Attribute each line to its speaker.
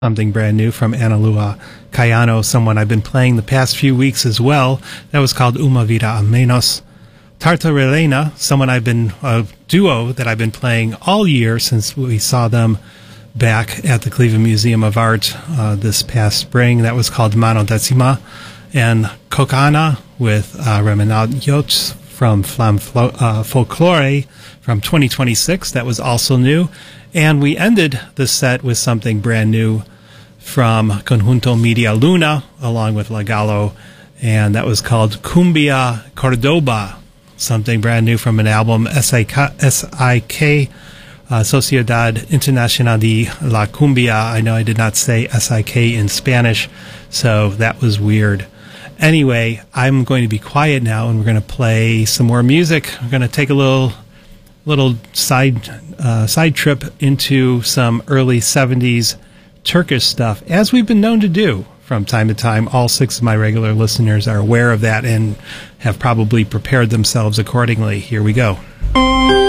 Speaker 1: Something brand new from Analua Cayano, someone I've been playing the past few weeks as well. That was called Uma Vida a Menos. Tartarelena, someone a duo that I've been playing all year since we saw them back at the Cleveland Museum of Art this past spring. That was called Mano Decima. And Kokana with Remenadios from Flam Folklore from 2026. That was also new. And we ended the set with something brand new from Conjunto Media Luna, along with Lagalo, and that was called Cumbia Cordoba, something brand new from an album, SIK, Sociedad Internacional de la Cumbia. I know I did not say SIK in Spanish, so that was weird. Anyway, I'm going to be quiet now, and we're going to play some more music. We're going to take a little side trip into some early 70s Turkish stuff, as we've been known to do from time to time. All 6 of my regular listeners are aware of that and have probably prepared themselves accordingly. Here we go.